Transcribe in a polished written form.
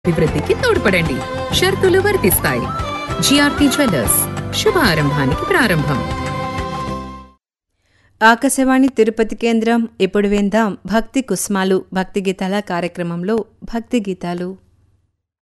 అభివృద్ధికి తోడ్పడండి. షరతులు వర్తిస్తాయి. జిఆర్టీ జ్యువెలర్స్, శుభారంభానికి ప్రారంభం. ఆకాశవాణి తిరుపతి కేంద్రం. ఇప్పుడు విందాం భక్తి కుస్మాలు, భక్తి గీతాల కార్యక్రమంలో భక్తి గీతాలు.